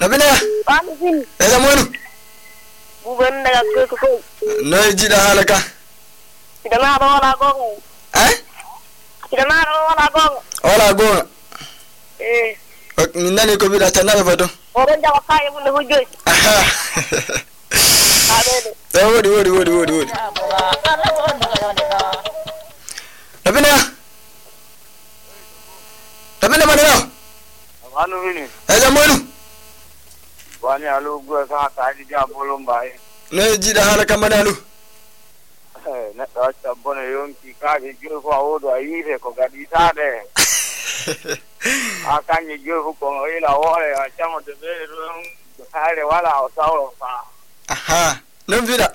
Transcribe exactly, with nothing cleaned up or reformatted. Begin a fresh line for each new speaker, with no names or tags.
Nabina.
Pamzin.
Eza mwenu.
Buben daga kuku.
No jida halaka.
Tidak ada wala gong.
Eh?
Tidak ada wala gong.
Wala gong.
Eh.
Nani ko bida tanale fato.
Orang jawa kaya mun hujjoy.
Aha.
Adede.
Eh wodi wodi wodi wodi wodi. Nabina. Nabina mana?
Anu ini.
Eza mwenu.
Wani alu gua sa tadi dia bolong bae.
No jida halaka manalu.
Eh, na ta sabone yonki ka ge jo ko odo aire ko gadi sade. Akanye jo ko ila ore achamo de be rum hale wala osao fa.
Aha. No vida.